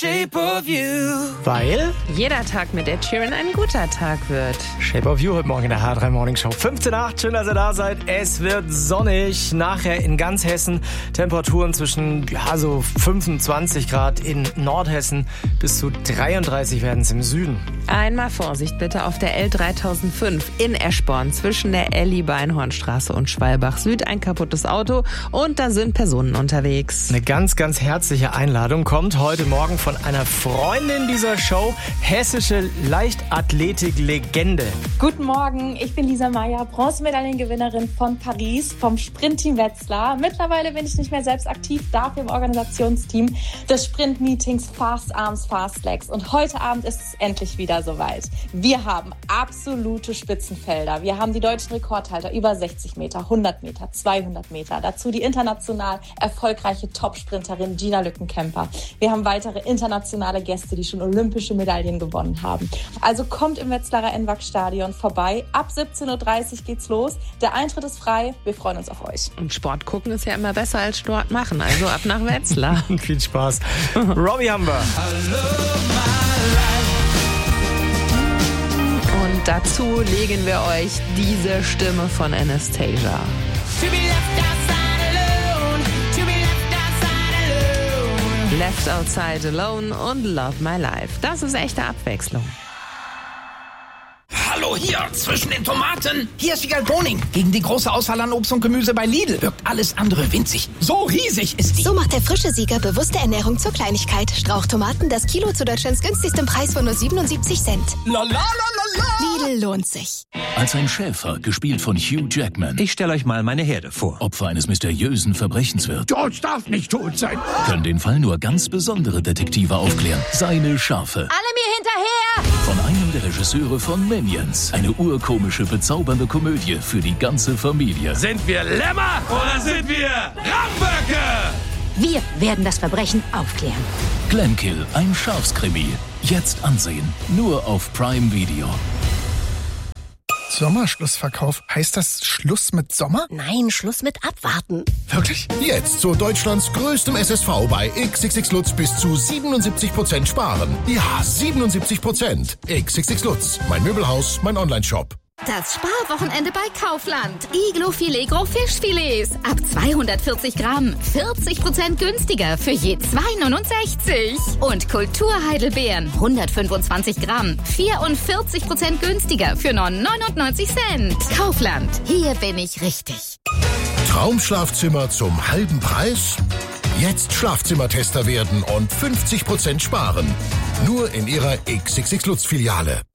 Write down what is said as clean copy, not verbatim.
Shape of You. Weil jeder Tag mit Ed Sheeran ein guter Tag wird. Shape of You heute Morgen in der H3 Morning Show. 15:08, schön, dass ihr da seid. Es wird sonnig. Nachher in ganz Hessen Temperaturen zwischen so 25 Grad in Nordhessen bis zu 33 werden es im Süden. Einmal Vorsicht bitte auf der L3005 in Eschborn zwischen der Elli-Beinhornstraße und Schwalbach Süd. Ein kaputtes Auto und da sind Personen unterwegs. Eine ganz, ganz herzliche Einladung kommt heute Morgen von einer Freundin dieser Show, hessische Leichtathletik-Legende. Guten Morgen, ich bin Lisa Meyer, Bronzemedaillengewinnerin von Paris vom Sprintteam Wetzlar. Mittlerweile bin ich nicht mehr selbst aktiv, dafür im Organisationsteam des Sprintmeetings Fast Arms, Fast Legs. Und heute Abend ist es endlich wieder soweit. Wir haben absolute Spitzenfelder. Wir haben die deutschen Rekordhalter über 60 Meter, 100 Meter, 200 Meter. Dazu die international erfolgreiche Topsprinterin Gina Lückenkämper. Wir haben weitere internationale Gäste, die schon olympische Medaillen gewonnen haben. Also kommt im Wetzlarer NWAC-Stadion vorbei. Ab 17:30 Uhr geht's los. Der Eintritt ist frei. Wir freuen uns auf euch. Und Sport gucken ist ja immer besser als Sport machen. Also ab nach Wetzlar. Viel Spaß. Robbie haben wir. Und dazu legen wir euch diese Stimme von Anastasia. Left Outside Alone und Love My Life. Das ist echte Abwechslung. Hallo hier, zwischen den Tomaten. Hier ist Vigal Boning. Gegen die große Auswahl an Obst und Gemüse bei Lidl wirkt alles andere winzig. So riesig ist die. So macht der frische Sieger bewusste Ernährung zur Kleinigkeit. Strauchtomaten, das Kilo zu Deutschlands günstigstem Preis von nur 77 Cent. La la la la la. Lidl lohnt sich. Als ein Schäfer, gespielt von Hugh Jackman, Ich stelle euch mal meine Herde vor. Opfer eines mysteriösen Verbrechens wird, George darf nicht tot sein. können den Fall nur ganz besondere Detektive aufklären. Seine Schafe. Alle mir hinterher! Von einem der Regisseure von Minions. Eine urkomische, bezaubernde Komödie für die ganze Familie. Sind wir Lämmer oder sind wir Ramböcke? Wir werden das Verbrechen aufklären. Glenkill, ein Schafskrimi. Jetzt ansehen. Nur auf Prime Video. Sommerschlussverkauf. Heißt das Schluss mit Sommer? Nein, Schluss mit Abwarten. Wirklich? Jetzt zu Deutschlands größtem SSV bei XXX Lutz bis zu 77% sparen. Ja, 77%. XXX Lutz. Mein Möbelhaus, mein Onlineshop. Das Sparwochenende bei Kaufland. Iglo Filet Gros Fischfilets. Ab 240 Gramm. 40% günstiger für je 2,69. Und Kulturheidelbeeren. 125 Gramm. 44% günstiger für nur 99 Cent. Kaufland. Hier bin ich richtig. Traumschlafzimmer zum halben Preis? Jetzt Schlafzimmertester werden und 50% sparen. Nur in Ihrer XXX Lutz Filiale.